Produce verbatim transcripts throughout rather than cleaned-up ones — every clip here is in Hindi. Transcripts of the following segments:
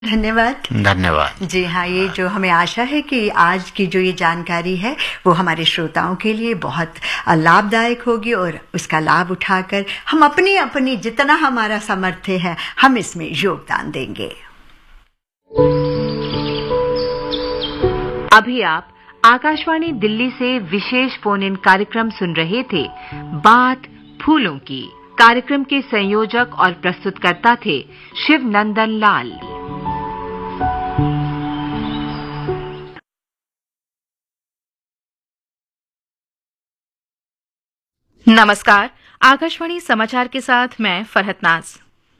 धन्यवाद। धन्यवाद। जी हाँ, ये जो हमें आशा है कि आज की जो ये जानकारी है वो हमारे श्रोताओं के लिए बहुत लाभदायक होगी और उसका लाभ उठाकर हम अपनी अपनी जितना हमारा सामर्थ्य है हम इसमें योगदान देंगे। अभी आप आकाशवाणी दिल्ली से विशेष फोन इन कार्यक्रम सुन रहे थे, बात फूलों की। कार्यक्रम के संयोजक और प्रस्तुतकर्ता थे शिव नंदन लाल। नमस्कार, आकाशवाणी समाचार के साथ मैं फरहत नाज।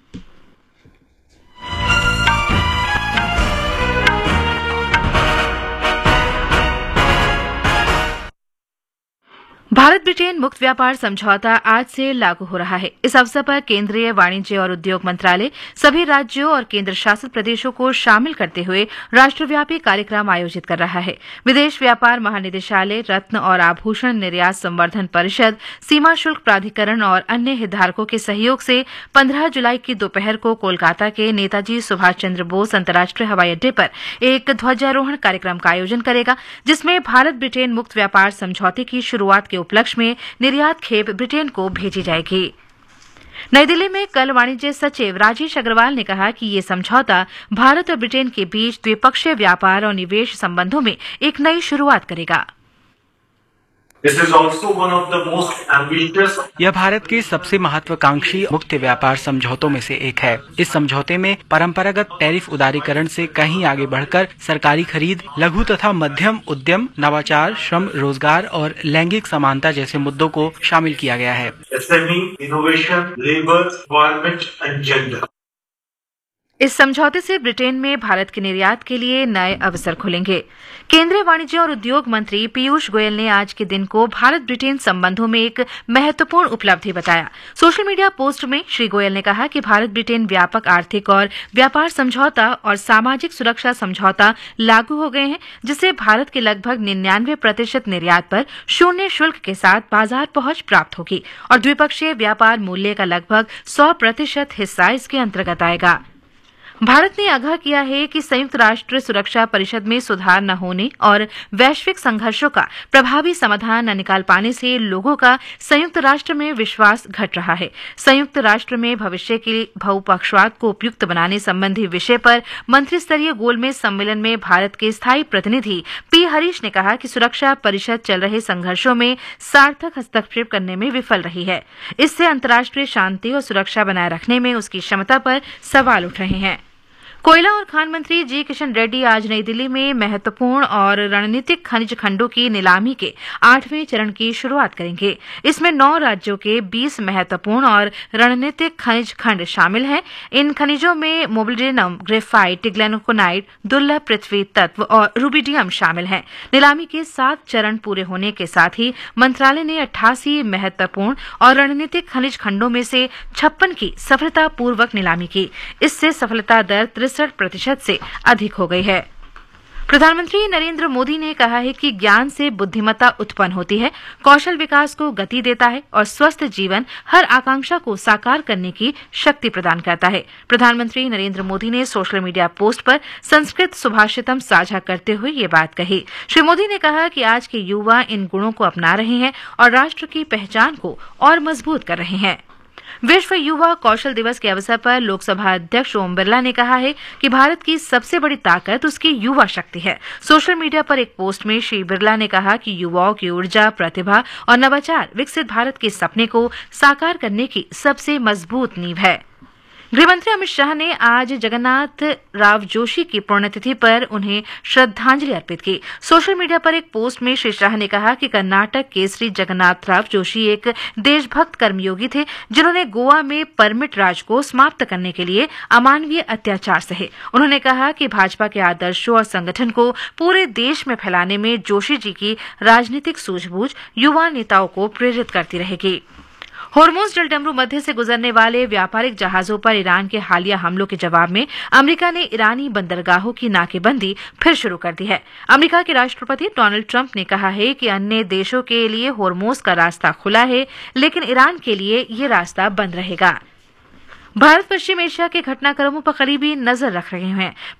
भारत ब्रिटेन मुक्त व्यापार समझौता आज से लागू हो रहा है। इस अवसर पर केंद्रीय वाणिज्य और उद्योग मंत्रालय सभी राज्यों और केंद्र शासित प्रदेशों को शामिल करते हुए राष्ट्रव्यापी कार्यक्रम आयोजित कर रहा है। विदेश व्यापार महानिदेशालय, रत्न और आभूषण निर्यात संवर्धन परिषद, सीमा शुल्क प्राधिकरण और अन्य हितधारकों के सहयोग से पंद्रह जुलाई की दोपहर को कोलकाता के नेताजी सुभाष चंद्र बोस अंतर्राष्ट्रीय हवाई अड्डे पर एक ध्वजारोहण कार्यक्रम का आयोजन करेगा, जिसमें भारत ब्रिटेन मुक्त व्यापार समझौते की शुरुआत के उपलक्ष्य में निर्यात खेप ब्रिटेन को भेजी जाएगी। नई दिल्ली में कल वाणिज्य सचिव राजेश अग्रवाल ने कहा कि ये समझौता भारत और ब्रिटेन के बीच द्विपक्षीय व्यापार और निवेश संबंधों में एक नई शुरुआत करेगा। This is also one of the most ambitious. यह भारत के सबसे महत्वाकांक्षी मुक्त व्यापार समझौतों में से एक है। इस समझौते में परंपरागत टैरिफ उदारीकरण से कहीं आगे बढ़कर सरकारी खरीद, लघु तथा मध्यम उद्यम, नवाचार, श्रम, रोजगार और लैंगिक समानता जैसे मुद्दों को शामिल किया गया है। S M E, innovation, labour, environment and gender. इस समझौते से ब्रिटेन में भारत के निर्यात के लिए नए अवसर खुलेंगे। केंद्रीय वाणिज्य और उद्योग मंत्री पीयूष गोयल ने आज के दिन को भारत ब्रिटेन संबंधों में एक महत्वपूर्ण उपलब्धि बताया। सोशल मीडिया पोस्ट में श्री गोयल ने कहा कि भारत ब्रिटेन व्यापक आर्थिक और व्यापार समझौता और सामाजिक सुरक्षा समझौता लागू हो गए हैं, जिससे भारत के लगभग निन्यानवे प्रतिशत निर्यात पर शून्य शुल्क के साथ बाजार पहुंच प्राप्त होगी और द्विपक्षीय व्यापार मूल्य का लगभग सौ प्रतिशत हिस्सा इसके अंतर्गत आएगा। भारत ने आगाह किया है कि संयुक्त राष्ट्र सुरक्षा परिषद में सुधार न होने और वैश्विक संघर्षों का प्रभावी समाधान न निकाल पाने से लोगों का संयुक्त राष्ट्र में विश्वास घट रहा है। संयुक्त राष्ट्र में भविष्य के बहुपक्षवाद को उपयुक्त बनाने संबंधी विषय पर मंत्रिस्तरीय गोलमेज सम्मेलन में भारत के स्थायी प्रतिनिधि पी हरीश ने कहा कि सुरक्षा परिषद चल रहे संघर्षों में सार्थक हस्तक्षेप करने में विफल रही है। इससे अंतर्राष्ट्रीय शांति और सुरक्षा बनाए रखने में उसकी क्षमता पर सवाल उठ रहे हैं। कोयला और खान मंत्री जी किशन रेड्डी आज नई दिल्ली में महत्वपूर्ण और रणनीतिक खनिज खंडों की नीलामी के आठवें चरण की शुरुआत करेंगे। इसमें नौ राज्यों के बीस महत्वपूर्ण और रणनीतिक खनिज खंड शामिल हैं। इन खनिजों में मोलिब्डेनम, ग्रेफाइट, टिग्लैनोकोनाइट, दुर्लभ पृथ्वी तत्व और रूबिडियम शामिल हैं। नीलामी के सात चरण पूरे होने के साथ ही मंत्रालय ने अट्ठासी महत्वपूर्ण और रणनीतिक खनिज खंडों में से छप्पन की सफलतापूर्वक नीलामी की। इससे सफलता दर तिरसठ प्रतिशत से अधिक हो गई है। प्रधानमंत्री नरेंद्र मोदी ने कहा है कि ज्ञान से बुद्धिमत्ता उत्पन्न होती है, कौशल विकास को गति देता है और स्वस्थ जीवन हर आकांक्षा को साकार करने की शक्ति प्रदान करता है। प्रधानमंत्री नरेंद्र मोदी ने सोशल मीडिया पोस्ट पर संस्कृत सुभाषितम साझा करते हुए ये बात कही। श्री मोदी ने कहा कि आज के युवा इन गुणों को अपना रहे हैं और राष्ट्र की पहचान को और मजबूत कर रहे हैं। विश्व युवा कौशल दिवस के अवसर पर लोकसभा अध्यक्ष ओम बिरला ने कहा है कि भारत की सबसे बड़ी ताकत उसकी युवा शक्ति है। सोशल मीडिया पर एक पोस्ट में श्री बिरला ने कहा कि युवाओं की ऊर्जा, प्रतिभा और नवाचार विकसित भारत के सपने को साकार करने की सबसे मजबूत नींव है। गृहमंत्री अमित शाह ने आज जगन्नाथ राव जोशी की पुण्यतिथि पर उन्हें श्रद्धांजलि अर्पित की। सोशल मीडिया पर एक पोस्ट में श्री शाह ने कहा कि कर्नाटक केसरी जगन्नाथ राव जोशी एक देशभक्त कर्मयोगी थे, जिन्होंने गोवा में परमिट राज को समाप्त करने के लिए अमानवीय अत्याचार सहे। उन्होंने कहा कि भाजपा के आदर्शों और संगठन को पूरे देश में फैलाने में जोशी जी की राजनीतिक सूझबूझ युवा नेताओं को प्रेरित करती रहेगी। होर्मुज जलडमरू मध्य से गुजरने वाले व्यापारिक जहाजों पर ईरान के हालिया हमलों के जवाब में अमेरिका ने ईरानी बंदरगाहों की नाकेबंदी फिर शुरू कर दी है। अमेरिका के राष्ट्रपति डोनाल्ड ट्रंप ने कहा है कि अन्य देशों के लिए होर्मुज का रास्ता खुला है, लेकिन ईरान के लिए ये रास्ता बंद रहेगा। भारत पश्चिम एशिया के घटनाक्रमों पर करीबी नजर रख रहे हैं।